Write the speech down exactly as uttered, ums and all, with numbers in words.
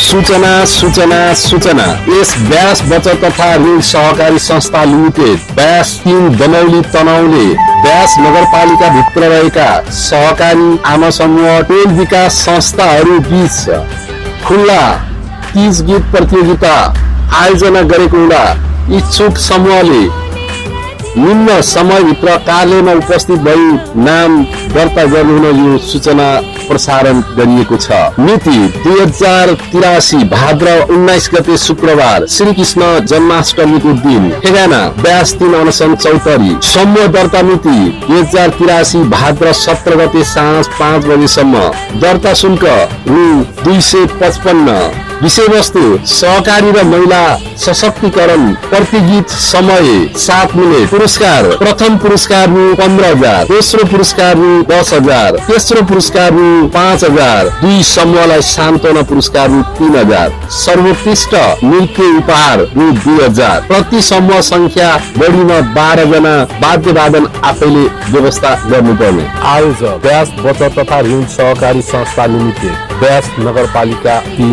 सूचना सूचना सूचना यस व्यास बचत तथा ऋण सहकारी संस्था लिमिटेड व्यास तीन दमौली तनहुले व्यास नगरपालिका भित्र रहेका सहकारी आमा समूह टोल विकास संस्थाहरू बीच खुल्ला तीज गीत प्रतियोगिता आयोजना गरेको हुँदा इच्छुक समूहले निम्न समयभित्र कार्यालयमा उपस्थित भई नाम दर्ता गर्नुहुन यो सूचना प्रसारण गरिएको छ। मिति दुई हजार तिरासी भाद्र उन्नाइस गते शुक्रबार श्री कृष्ण जन्माष्टमीको दिन ठेगाना व्यास तीन अनसन चौतरी। समूह दर्ता मिति दुई हजार तिरासी भाद्र सत्र गते साँझ पाँच बजेसम्म। दर्ता शुल्क रु दुई सय पचपन्न। विषय वस्तु सहकारी र महिला सशक्तिकरण। प्रति गीत समय सात मिनट। पुरस्कार प्रथम पुरस्कार रु पन्ध्र हजार, दोस्रो पुरस्कार रु दस हजार, तेस्रो पुरस्कार रु पाँच हजार, दुई समूहलाई सान्त्वना पुरस्कार रु तीन हजार, सर्वोत्कृष्ट नृत्य उपहार रु दुई हजार। प्रति समूह संख्या बढीन बाह्र जना वाद्य वादन आफैले व्यवस्था गर्नुपर्ने। आयोजक व्यास बचत तथा ऋण सहकारी संस्था लिमिटेड व्यास नगरपालिका।